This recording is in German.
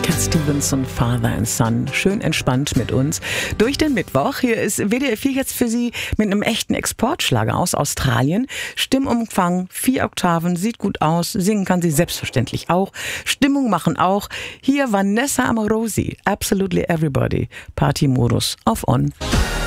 Cat Stevens und Father and Son. Schön entspannt mit uns durch den Mittwoch. Hier ist WDR 4 jetzt für Sie mit einem echten Exportschlager aus Australien. Stimmumfang 4 Oktaven, sieht gut aus. Singen kann sie selbstverständlich auch. Stimmung machen auch. Hier Vanessa Amorosi, Absolutely Everybody. Partymodus auf On.